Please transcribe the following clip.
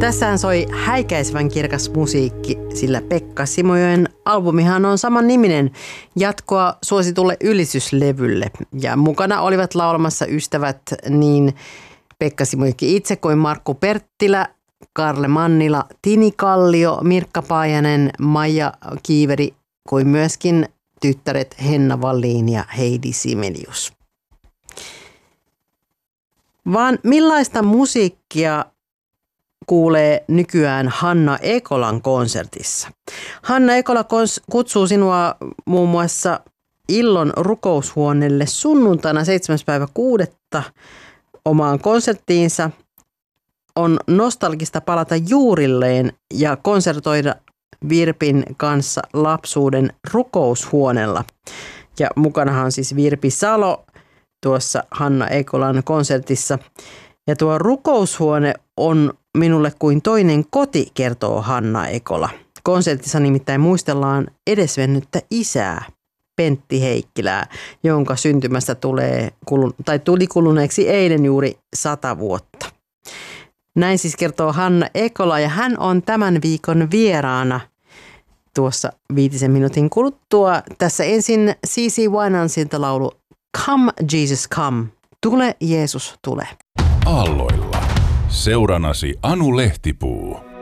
Tässähän soi häikäisevän kirkas musiikki, sillä Pekka Simojoen albumihan on saman niminen jatkoa suositulle ylistyslevylle. Ja mukana olivat laulamassa ystävät niin Pekka Simojoki itse kuin Markku Perttilä, Karle Mannila, Tini Kallio, Mirkka Paajanen, Maija Kiiveri kuin myöskin tyttäret Henna Wallin ja Heidi Simelius. Vaan millaista musiikkia kuulee nykyään Hanna Ekolan konsertissa? Hanna Ekola kutsuu sinua muun muassa Illon rukoushuoneelle sunnuntaina 7.6. omaan konserttiinsa. On nostalgista palata juurilleen ja konsertoida Virpin kanssa lapsuuden rukoushuoneella. Ja mukanahan siis Virpi Salo tuossa Hanna Ekolan konsertissa. Ja tuo rukoushuone on minulle kuin toinen koti, kertoo Hanna Ekola. Konsertissa nimittäin muistellaan edesvennyttä isää, Pentti Heikkilää, jonka syntymästä tuli kuluneeksi eilen juuri 100 vuotta. Näin siis kertoo Hanna Ekola ja hän on tämän viikon vieraana tuossa 5 minuutin kuluttua. Tässä ensin CeCe Winansilta laulu Come Jesus Come. Tule Jeesus, tule. Aalloilla. Seuranasi Anu Lehtipuu.